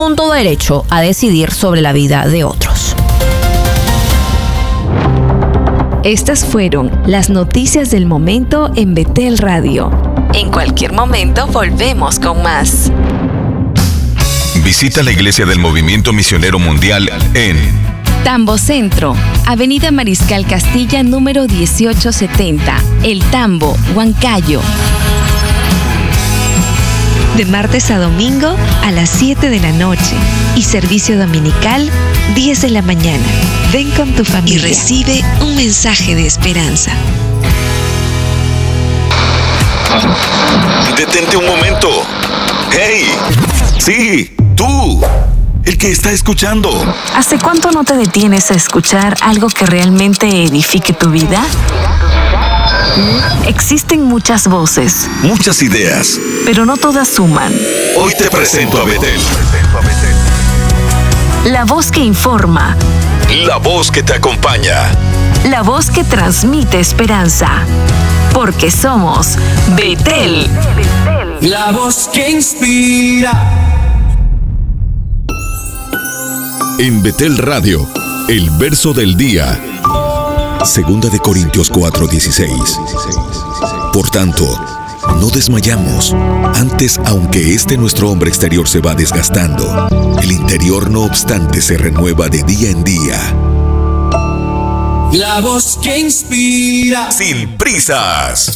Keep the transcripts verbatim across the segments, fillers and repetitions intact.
con todo derecho a decidir sobre la vida de otros. Estas fueron las noticias del momento en Betel Radio. En cualquier momento volvemos con más. Visita la Iglesia del Movimiento Misionero Mundial en Tambo Centro, Avenida Mariscal Castilla número dieciocho setenta, El Tambo, Huancayo. De martes a domingo a las siete de la noche y servicio dominical diez de la mañana. Ven con tu familia y recibe un mensaje de esperanza. Detente un momento. ¡Hey! Sí, tú. El que está escuchando. ¿Hace cuánto no te detienes a escuchar algo que realmente edifique tu vida? Existen muchas voces. Muchas ideas. Pero no todas suman. Hoy te presento a Betel. La voz que informa. La voz que te acompaña. La voz que transmite esperanza. Porque somos Betel. La voz que inspira. En Betel Radio, el verso del día. Segunda de Corintios cuatro dieciséis. Por tanto, no desmayamos. Antes, aunque este nuestro hombre exterior se va desgastando, el interior no obstante se renueva de día en día. La voz que inspira. Sin prisas.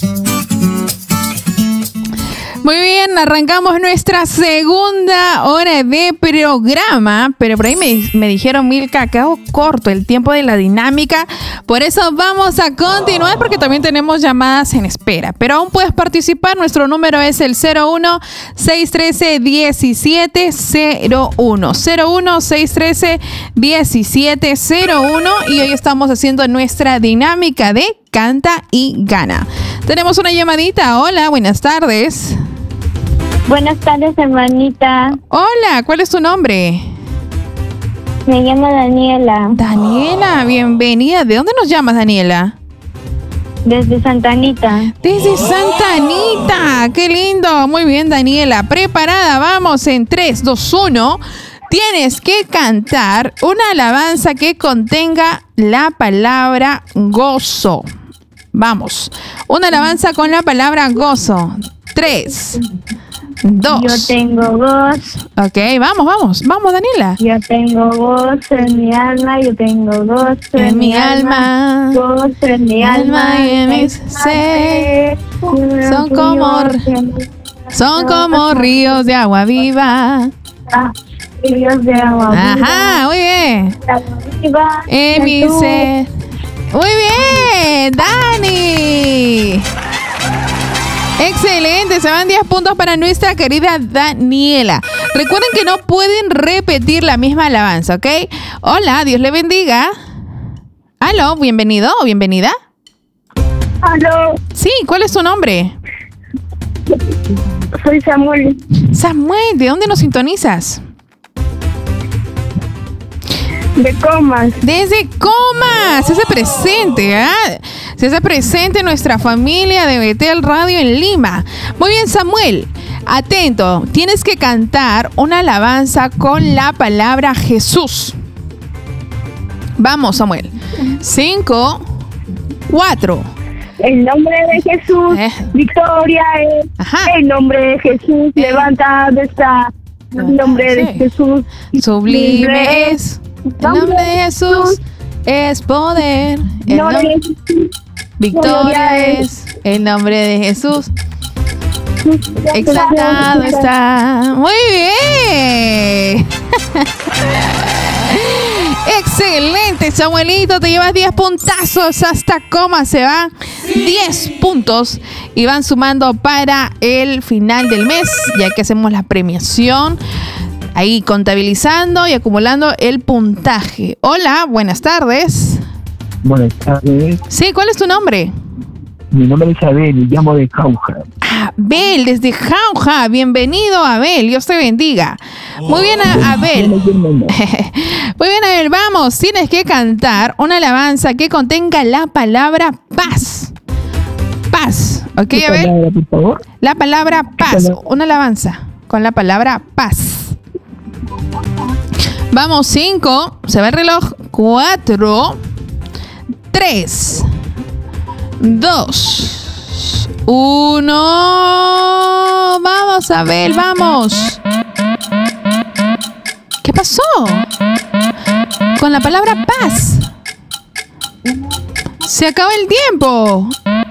Muy bien, arrancamos nuestra segunda hora de programa, pero por ahí me, me dijeron, Milka, quedó corto el tiempo de la dinámica, por eso vamos a continuar porque también tenemos llamadas en espera, pero aún puedes participar, nuestro número es el cero uno, seis uno tres, diecisiete cero uno, cero uno, seis uno tres, diecisiete cero uno y hoy estamos haciendo nuestra dinámica de Canta y Gana. Tenemos una llamadita, hola, buenas tardes. Buenas tardes, hermanita. Hola, ¿cuál es tu nombre? Me llamo Daniela. Daniela, bienvenida. ¿De dónde nos llamas, Daniela? Desde Santa Anita. Desde Santa Anita, qué lindo. Muy bien, Daniela. Preparada, vamos en tres, dos, uno. Tienes que cantar una alabanza que contenga la palabra gozo. Vamos, una alabanza con la palabra gozo. Tres, dos. Yo tengo gozo. Ok, vamos, vamos, vamos, Daniela. Yo tengo gozo en mi alma, yo tengo gozo en, en mi alma, alma. Gozo en mi alma, alma y en mi ser. Son como, son como ríos de agua viva. Ríos de agua viva. Ajá, muy bien. Viva, en mi tú. ser. Muy bien, Dani. Excelente, se van diez puntos para nuestra querida Daniela. Recuerden que no pueden repetir la misma alabanza, ¿ok? Hola, Dios le bendiga. Aló, bienvenido o bienvenida. Aló. Sí, ¿cuál es tu nombre? Soy Samuel. Samuel, ¿de dónde nos sintonizas? De Comas. Desde Comas, se hace presente, ¿ah? Se hace presente nuestra familia de Betel Radio en Lima. Muy bien, Samuel, atento, tienes que cantar una alabanza con la palabra Jesús. Vamos, Samuel. Cinco, cuatro. El nombre de Jesús, Eh. victoria es. Ajá. El nombre de Jesús, Eh. levantado está. El nombre de Sí. Jesús, Sublime es. El nombre de Jesús es poder. El No nombre- es- Victoria es. El nombre de Jesús. Exaltado está. Muy bien. Excelente, Samuelito. Te llevas diez puntazos hasta Coma. Se van diez puntos y van sumando para el final del mes, ya que hacemos la premiación. Ahí contabilizando y acumulando el puntaje. Hola, buenas tardes. Buenas tardes. Sí, ¿cuál es tu nombre? Mi nombre es Abel y llamo de Jauja. Abel, desde Jauja. Bienvenido, Abel. Dios te bendiga. Muy bien, a- Abel. Muy bien, Abel. Vamos, tienes que cantar una alabanza que contenga la palabra paz. Paz. ¿Ok, ¿Qué Abel? palabra, por favor? La palabra paz. palabra? Una alabanza con la palabra paz. Vamos, cinco. Se va el reloj. Cuatro. Tres. Dos. Uno. Vamos, Abel, vamos. ¿Qué pasó? Con la palabra paz. Se acaba el tiempo.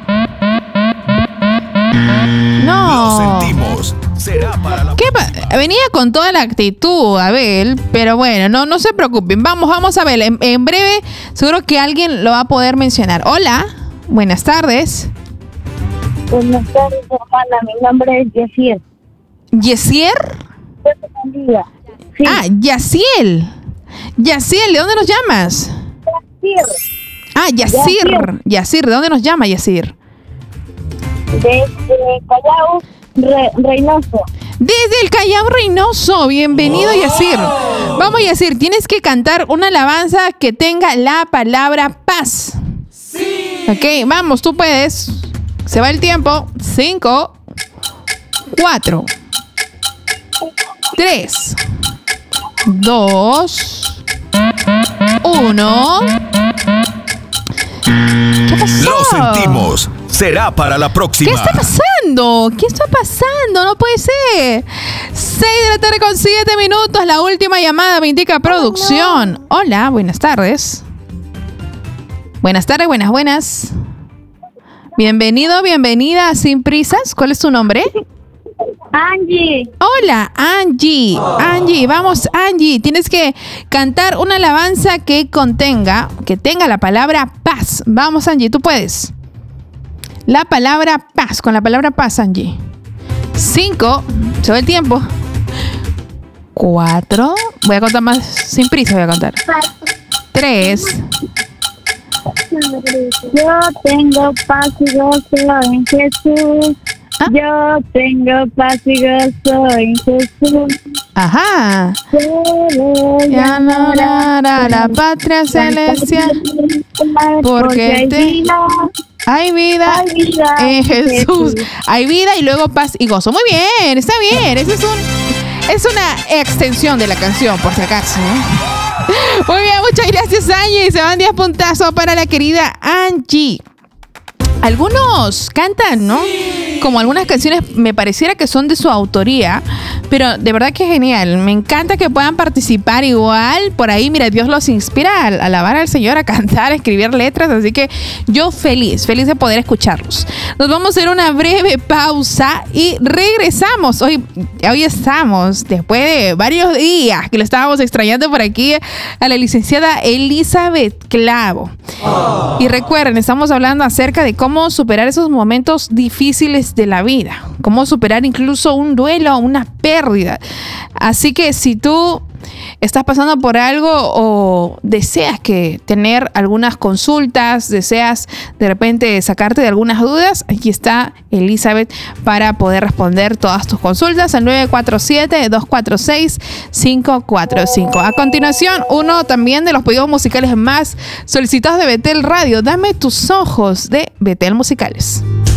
No. Lo sentimos. Será para la ¿Qué pa- Venía con toda la actitud, Abel, pero bueno, no, no se preocupen. Vamos, vamos a ver. En, en breve, seguro que alguien lo va a poder mencionar. Hola, buenas tardes. Buenas tardes, hermana. Mi nombre es Yesiel. ¿Yesier? Sí. Ah, Yaciel. Yaciel, ¿de dónde nos llamas? Yesiel. Ah, Yacir. Yacir, ¿de dónde nos llama Yacir? Desde Callao, Re- Reynoso. Desde el Callao Reynoso. Bienvenido, Yacir. Vamos, Yacir, tienes que cantar una alabanza que tenga la palabra paz. Sí. Ok, vamos, tú puedes. Se va el tiempo. Cinco, cuatro, tres, dos, uno. ¿Qué pasó? Lo sentimos. Será para la próxima. ¿Qué está pasando? ¿Qué está pasando? No puede ser. seis de la tarde con siete minutos. La última llamada me indica producción. Hola, buenas tardes. Buenas tardes, buenas, buenas. Bienvenido, bienvenida a Sin Prisas. ¿Cuál es tu nombre? Angie. Hola, Angie. Angie, vamos, Angie. Tienes que cantar una alabanza que contenga, que tenga la palabra paz. Vamos, Angie, tú puedes. La palabra paz, con la palabra paz, Angie. Cinco, se va el tiempo. Cuatro, voy a contar más sin prisa, voy a contar. Tres. Yo tengo paz y gozo en Jesús. ¿Ah? Yo tengo paz y gozo en Jesús. Ajá. Y adorar a la patria celestial, porque te... hay vida Hay vida en en Jesús. Jesús. Hay vida y luego paz y gozo. Muy bien, está bien. Eso es un, es una extensión de la canción, por si acaso, ¿no? Muy bien, muchas gracias, Angie. Se van diez puntazos para la querida Angie. Algunos cantan, ¿no? Como algunas canciones me pareciera que son de su autoría, pero de verdad que es genial. Me encanta que puedan participar igual. Por ahí, mira, Dios los inspira a alabar al Señor, a cantar, a escribir letras. Así que yo feliz, feliz de poder escucharlos. Nos vamos a hacer una breve pausa y regresamos. Hoy, hoy estamos, después de varios días que lo estábamos extrañando por aquí, a la licenciada Elizabeth Clavo. Oh. Y recuerden, estamos hablando acerca de cómo superar esos momentos difíciles de la vida, cómo superar incluso un duelo o una pérdida. Así que si tú estás pasando por algo o deseas que tener algunas consultas, deseas de repente sacarte de algunas dudas, aquí está Elizabeth para poder responder todas tus consultas al nueve cuatro siete, dos cuatro seis, cinco cuatro cinco. A continuación, uno también de los pedidos musicales más solicitados de Betel Radio, Dame tus ojos, de Betel Musicales.